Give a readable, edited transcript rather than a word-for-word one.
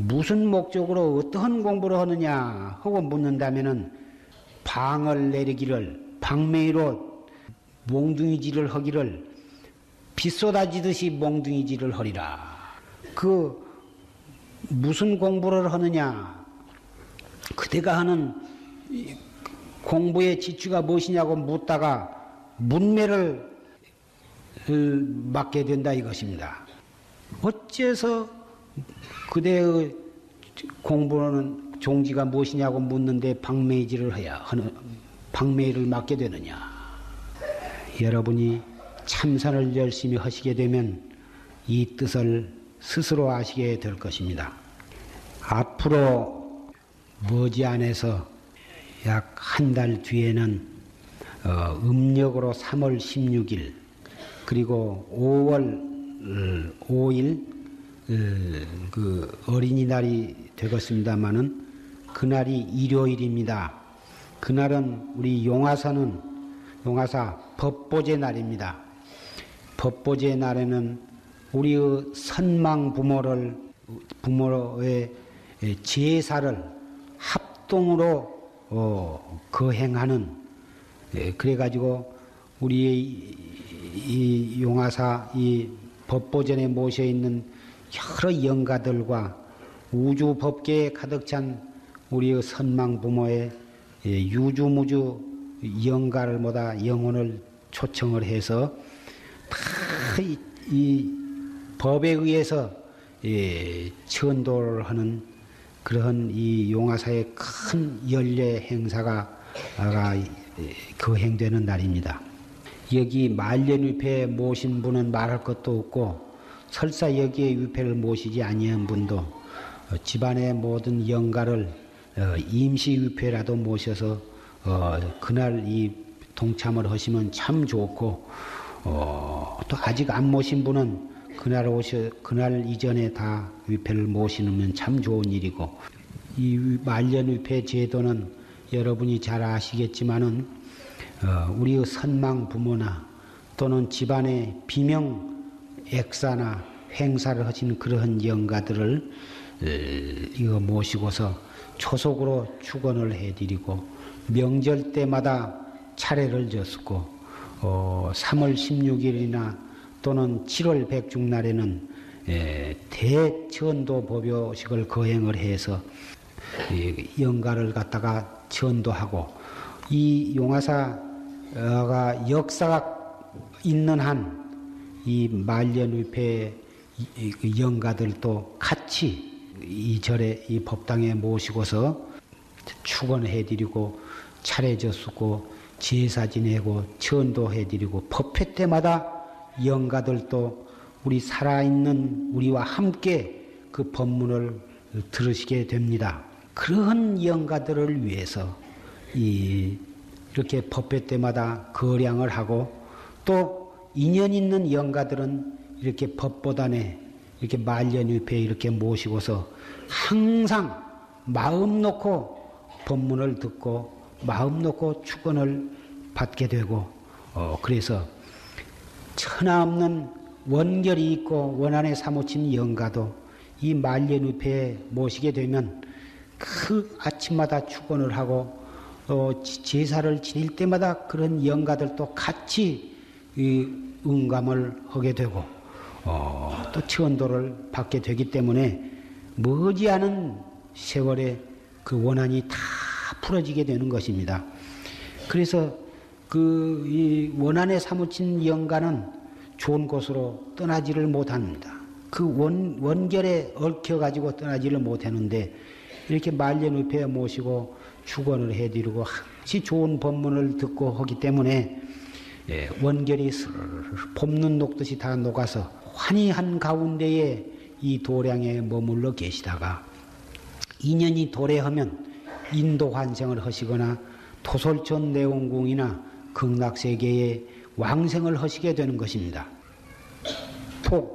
무슨 목적으로 어떠한 공부를 하느냐 하고 묻는다면은 방을 내리기를 방매이로 몽둥이질을 하기를 비 쏟아지듯이 몽둥이질을 하리라. 그 무슨 공부를 하느냐, 그대가 하는 공부의 지추가 무엇이냐고 묻다가 문매를 맞게 된다 이것입니다. 어째서 그대의 공부는 종지가 무엇이냐고 묻는데 방매질을 방매를 맞게 되느냐. 여러분이 참선을 열심히 하시게 되면 이 뜻을 스스로 아시게 될 것입니다. 앞으로 머지않아서 약 한 달 뒤에는 음력으로 3월 16일 그리고 5월 5일 그 어린이날이 되겠습니다마는 그날이 일요일입니다. 그날은 우리 용화사 법보제 날입니다. 법보제 날에는 우리의 선망 부모의 제사를 합동으로 거행하는, 그래가지고 우리의 이 용화사 이 법보전에 모셔 있는 여러 영가들과 우주 법계에 가득 찬 우리의 선망 부모의 유주무주 영가를 모다 영혼을 초청을 해서 다 이 법에 의해서 천도를 하는 그러한 이 용화사의 큰 연례 행사가 거행되는 날입니다. 여기 말년위패에 모신 분은 말할 것도 없고 설사 여기에 위패를 모시지 아니한 분도 집안의 모든 영가를 임시위패라도 모셔서 그날 이 동참을 하시면 참 좋고, 또 아직 안 모신 분은 그날 이전에 다 위패를 모시면 참 좋은 일이고, 이 말년위패 제도는 여러분이 잘 아시겠지만은 우리의 선망 부모나 또는 집안의 비명 액사나 행사를 하신 그러한 영가들을 이거 모시고서 초속으로 축원을 해드리고 명절 때마다 차례를 졌고 3월 16일이나 또는 7월 백중날에는 대천도 법요식을 거행을 해서 영가를 갖다가 천도하고, 이 용화사가 역사가 있는 한 이 말년위패 영가들도 같이 이 절에 이 법당에 모시고서 축원해드리고 차례 졌고 제사 지내고 천도해드리고, 법회 때마다 영가들도 우리 살아있는 우리와 함께 그 법문을 들으시게 됩니다. 그러한 영가들을 위해서 이렇게 법회 때마다 거량을 하고, 또 인연 있는 영가들은 이렇게 법보단에 이렇게 말년위패에 이렇게 모시고서 항상 마음 놓고 법문을 듣고 마음 놓고 축원을 받게 되고, 그래서 천하없는 원결이 있고 원한에 사무친 영가도 이 말년위패에 모시게 되면 그 아침마다 축원을 하고 제사를 지낼 때마다 그런 영가들도 같이 응감을 하게 되고 또 천도를 받게 되기 때문에 머지않은 세월에 그 원한이 다 풀어지게 되는 것입니다. 그래서 이 원한에 사무친 영가는 좋은 곳으로 떠나지를 못합니다. 그 원결에 얽혀가지고 떠나지를 못하는데 이렇게 말년위패에 모시고 축원을 해드리고 항시 좋은 법문을 듣고 하기 때문에 원결이 봄눈 녹듯이 다 녹아서 환희한 가운데에 이 도량에 머물러 계시다가 인연이 도래하면 인도 환생을 하시거나 토솔천 내원궁이나 극락세계에 왕생을 하시게 되는 것입니다.